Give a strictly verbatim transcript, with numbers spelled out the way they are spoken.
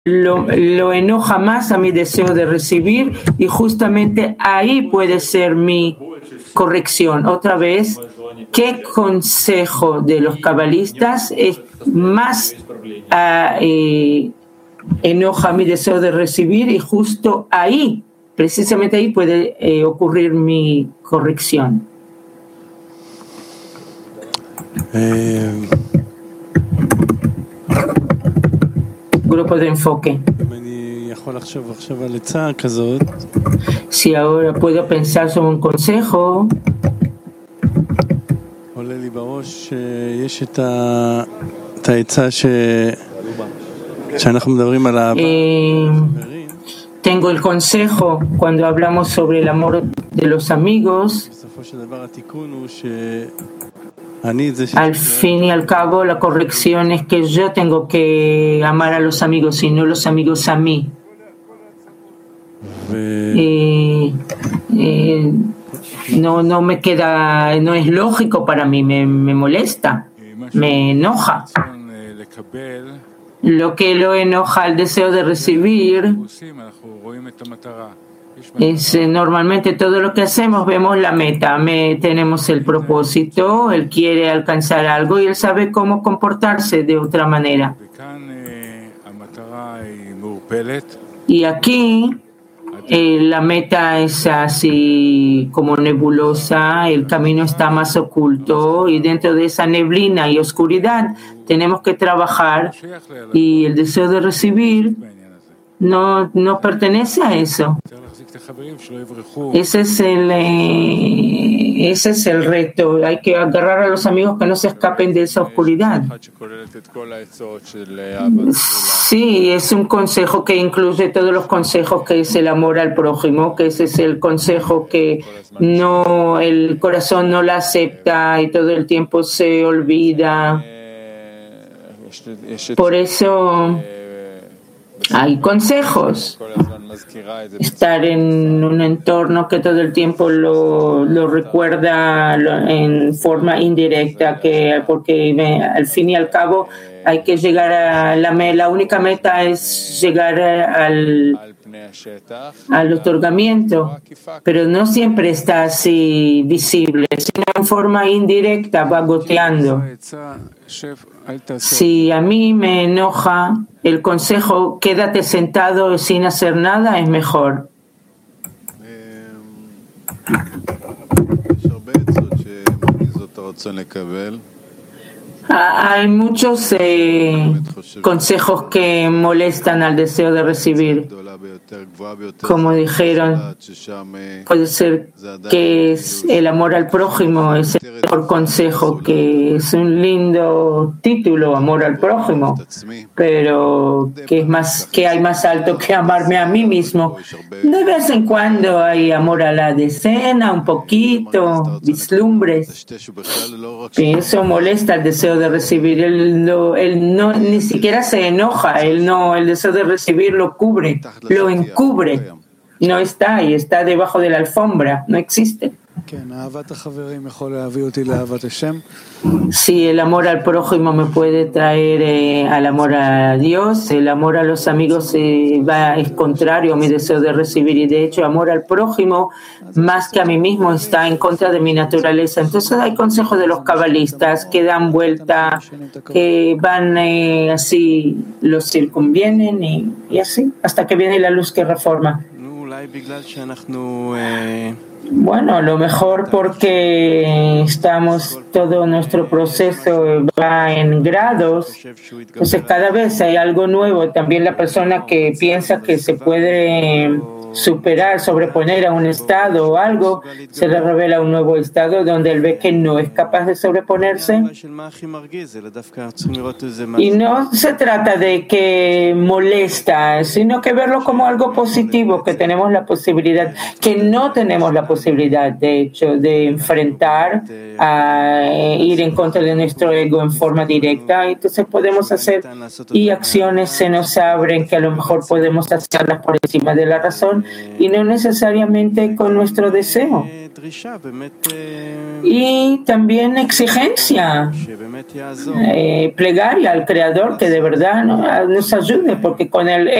lo, lo enoja más a mi deseo de recibir, y justamente ahí puede ser mi corrección. Otra vez, ¿qué consejo de los cabalistas es más uh, eh, enoja mi deseo de recibir? Y justo ahí, precisamente ahí puede eh, ocurrir mi corrección. Eh... Grupo de enfoque. Si ahora puedo pensar sobre un consejo, eh, tengo el consejo cuando hablamos sobre el amor de los amigos. Al fin y al cabo, la corrección es que yo tengo que amar a los amigos y no los amigos a mí. Eh, eh, no, no me queda, no es lógico para mí, me, me molesta, me enoja. Lo que lo enoja el deseo de recibir es eh, normalmente todo lo que hacemos, vemos la meta, me, tenemos el propósito, él quiere alcanzar algo y él sabe cómo comportarse de otra manera. Y aquí eh, la meta es así como nebulosa, el camino está más oculto y dentro de esa neblina y oscuridad tenemos que trabajar, y el deseo de recibir no, no pertenece a eso. Ese es el eh, ese es el reto. Hay que agarrar a los amigos que no se escapen de esa oscuridad. Sí, es un consejo que incluye todos los consejos, que es el amor al prójimo, que ese es el consejo que no el corazón no la acepta y todo el tiempo se olvida. Por eso hay consejos. Estar en un entorno que todo el tiempo lo, lo recuerda en forma indirecta, que porque me, al fin y al cabo hay que llegar a la la única meta es llegar al al otorgamiento, pero no siempre está así visible, sino en forma indirecta, va goteando. Si a mí me enoja el consejo, quédate sentado sin hacer nada, es mejor. Hay muchos eh, consejos que molestan al deseo de recibir. Como dijeron, puede ser que es el amor al prójimo es el mejor consejo, que es un lindo título, amor al prójimo, pero que es más, que hay más alto que amarme a mí mismo. De vez en cuando hay amor a la decena, un poquito, vislumbres. Y eso molesta el deseo de recibir. Él, no, él no, ni siquiera se enoja, él no, el deseo de recibir lo cubre, lo encubre. No está ahí, está debajo de la alfombra, no existe. Sí, el amor al prójimo me puede traer eh, al amor a Dios. El amor a los amigos eh, va, es contrario a mi deseo de recibir, y de hecho amor al prójimo más que a mí mismo está en contra de mi naturaleza. Entonces hay consejos de los cabalistas que dan vuelta, que van eh, así, los circunvienen y, y así hasta que viene la luz que reforma. Bueno, a lo mejor porque estamos, todo nuestro proceso va en grados, entonces cada vez hay algo nuevo. También la persona que piensa que se puede superar, sobreponer a un estado o algo, se le revela un nuevo estado donde él ve que no es capaz de sobreponerse. Y no se trata de que molesta, sino que verlo como algo positivo, que tenemos la posibilidad, que no tenemos la posibilidad, de hecho, de enfrentar, a ir en contra de nuestro ego en forma directa. Entonces podemos hacer y acciones se nos abren que a lo mejor podemos hacerlas por encima de la razón y no necesariamente con nuestro deseo. Y también exigencia, eh, plegaria al Creador que de verdad nos ayude, porque con el